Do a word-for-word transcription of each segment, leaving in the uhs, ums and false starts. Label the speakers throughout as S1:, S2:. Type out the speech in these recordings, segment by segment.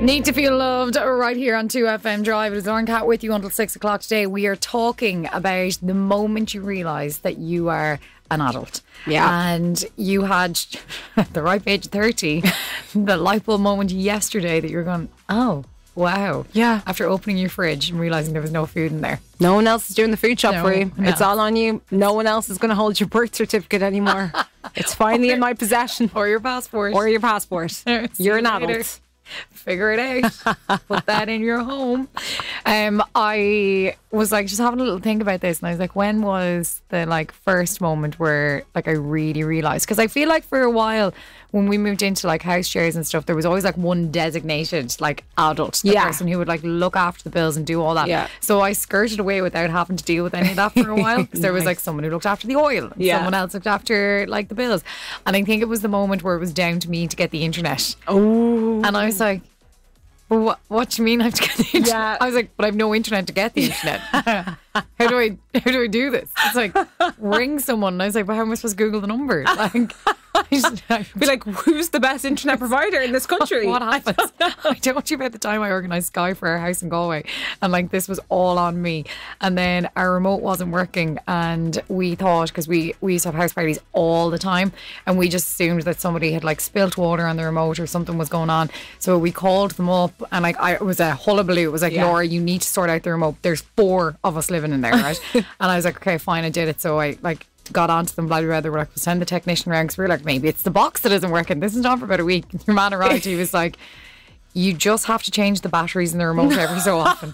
S1: Need to feel loved right here on two F M Drive. It is Lauren Cat with you until six o'clock today. We are talking about the moment you realise that you are an adult.
S2: Yeah.
S1: And you had, at the ripe age of thirty, the light bulb moment yesterday that you were going, oh, wow.
S2: Yeah.
S1: After opening your fridge and realising there was no food in there.
S2: No one else is doing the food shop
S1: No,
S2: for you.
S1: no.
S2: It's all on you. No one else is going to hold your birth certificate anymore. It's finally in my possession.
S1: Or your passport.
S2: Or your passport.
S1: See
S2: You're an
S1: you
S2: adult.
S1: later. Figure it out. Put that in your home. Um, I was like just having a little think about this, and I was like, when was the like first moment where like I really realised? Because I feel like for a while when we moved into like house shares and stuff, there was always like one designated like adult, the
S2: Yeah.
S1: person who would like look after the bills and do all that.
S2: Yeah.
S1: So I skirted away without having to deal with any of that for a while, because there was
S2: Nice.
S1: like someone who looked after the oil, and
S2: Yeah.
S1: someone else looked after like the bills, and I think it was the moment where it was down to me to get the internet.
S2: Oh.
S1: And I was like, well, what, what do you mean I have to get the internet?
S2: Yeah.
S1: I was like, but I have no internet to get the internet. how do I how do I do this? It's like, ring someone. And I was like, but how am I supposed to Google the number? Like, I just, I,
S2: Be like, who's the best internet provider in this country?
S1: what happens? I told you about the time I organised Sky for our house in Galway, and like this was all on me. And then our remote wasn't working, and we thought, because we we used to have house parties all the time, and we just assumed that somebody had like spilt water on the remote or something was going on. So we called them up, and like I, it was a hullabaloo. It was like,
S2: Yeah.
S1: Laura, you need to sort out the remote. There's four of us living in there, right? And I was like, okay, fine, I did it. So I like got onto them, blah blah blah. They were like, we'll send the technician around, because we were like, maybe it's the box that isn't working. This is on for about a week. Your man arrived. He was like, you just have to change the batteries in the remote every so often.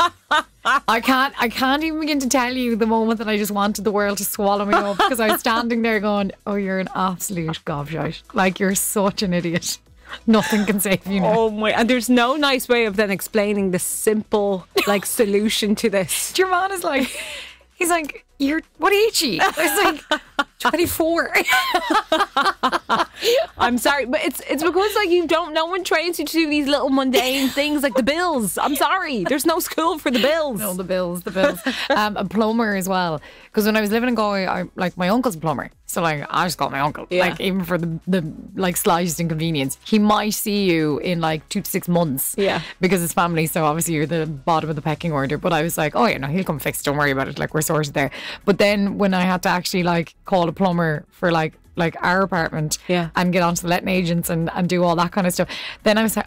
S1: I can't I can't even begin to tell you the moment that I just wanted the world to swallow me up, because I was standing there going, oh, you're an absolute gobshite. Like, you're such an idiot. Nothing can save you now.
S2: Oh my! And there's no nice way of then explaining the simple like solution to this.
S1: Your man is like, he's like, you're, what age are you? I was like, twenty-four.
S2: I'm sorry, but it's it's because like you don't. No one trains you to do these little mundane things like the bills. I'm sorry, there's no school for the bills.
S1: No, the bills, the bills. Um, a plumber as well. Because when I was living in Galway, I, like my uncle's a plumber. So like I just called my uncle.
S2: Yeah.
S1: Like even for the, the like slightest inconvenience. He might see you in like two to six months.
S2: Yeah.
S1: Because it's family, so obviously you're the bottom of the pecking order. But I was like, oh yeah, no, he'll come fix it. Don't worry about it. Like, we're sorted there. But then when I had to actually like call a plumber for like like our apartment,
S2: Yeah.
S1: and get onto the letting agents and, and do all that kind of stuff, then I was like,